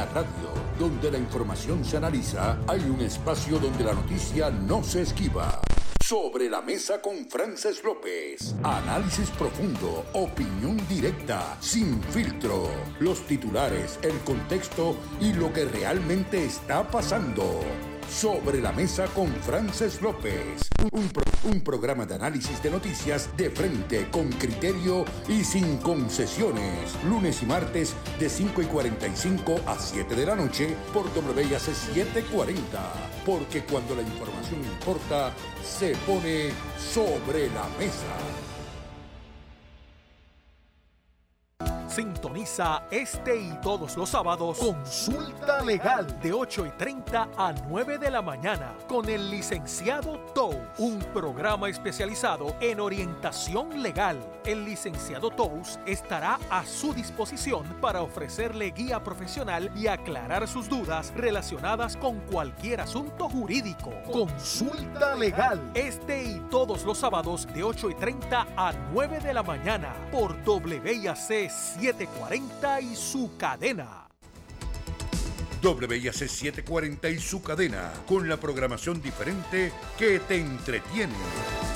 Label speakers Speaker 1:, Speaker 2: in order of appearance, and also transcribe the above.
Speaker 1: la radio, donde la información se analiza, hay un espacio donde la noticia no se esquiva. Sobre la mesa con Frances López. Análisis profundo, opinión directa, sin filtro. Los titulares, el contexto y lo que realmente está pasando. Sobre la mesa con Frances López. Un programa de análisis de noticias de frente, con criterio y sin concesiones. Lunes y martes de 5:45 a 7 de la noche por WIAC 740. Porque cuando la información importa, se pone sobre la mesa.
Speaker 2: Sintoniza este y todos los sábados Consulta Legal de 8:30 a 9 de la mañana con el licenciado Tous, un programa especializado en orientación legal. El licenciado Tous estará a su disposición para ofrecerle guía profesional y aclarar sus dudas relacionadas con cualquier asunto jurídico. Consulta Legal este y todos los sábados de 8:30 a 9 de la mañana por WIAC 740 y su cadena.
Speaker 1: WIAC 740 y su cadena, con la programación diferente que te entretiene.